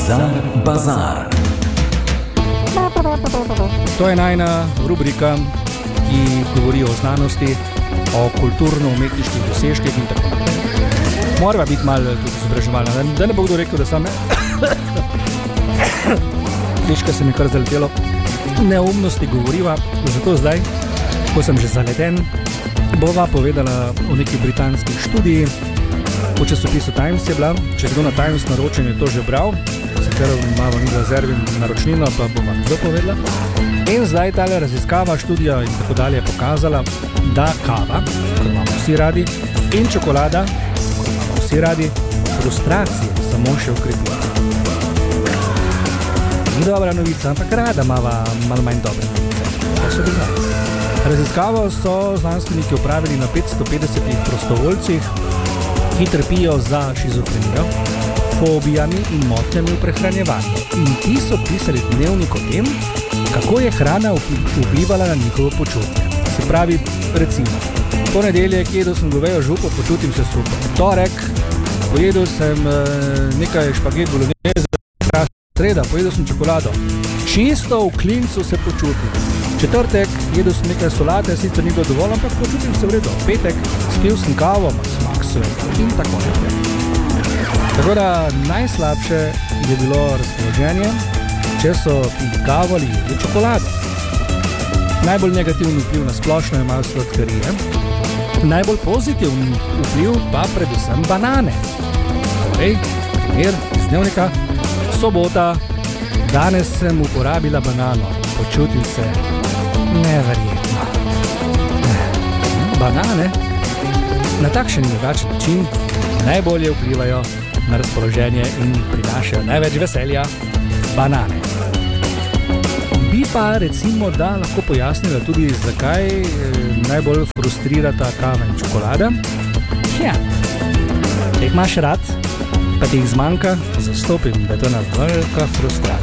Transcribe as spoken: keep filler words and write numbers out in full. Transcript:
Bizar Bazar. To je najna rubrika, ki govori o znanosti, o kulturno-umetniških dosežkih in tako naprej. Mora biti malo tudi izobraževalna, da ne bo kdo rekel, da sam Lička se mi kar zaletelo neumnosti govoriva, zato zdaj, ko sem že zaleten, bova povedala o neki britanski študiji. V časopisu Times je bila, če kdo na Times naročen je to že bral, sicer malo ni rezervin naročnino, pa bom vam to povedala. In zdaj tale raziskava, študija in tako dalje je pokazala, da kava, ko imamo vsi radi, in čokolada, ko imamo vsi radi, frustracije samo še ukrepijo. Ni dobra novica, ampak rada imava malo manj dobre novice. Raziskavo so znanstveniki opravili na petsto petdesetih prostovoljcih, ki trpijo za šizofrenijo, fobijami in motnjami v prehranjevanju. In ti so pisali dnevnik o tem, kako je hrana vplivala na njihovo počutje. Se pravi, recimo, ponedeljek jedel sem govejo župo, počutim se super. Torek, pojedel sem nekaj špaget bolognese, sreda, pojedel sem čokolado. Čisto v klincu se počutim. Četrtek, jedel sem nekaj solate, sicer ni bilo dovolj, ampak počutim se v redu. Petek, spil sem kavo, smak sveta in tako naprej. Tako da najslabše je bilo razpoloženje, če so pili kavo ali jedli čokolado. Najbolj negativni vpliv na splošno je malo sladkarije. Najbolj pozitivni vpliv pa predvsem banane. Torej, primer iz dnevnika. Sobota, danes sem uporabila banano, počutim se neverjetno. Banane na takšen in drugačen način najbolje vplivajo na razpoloženje in prinašajo največ veselja. Banane. Bi pa recimo da lahko pojasnila tudi, zakaj najbolj frustrirata kava in čokolada. Ja, če jih imaš rad, pa ti jih zmanjka, zastopim, da je to ena velika frustracija.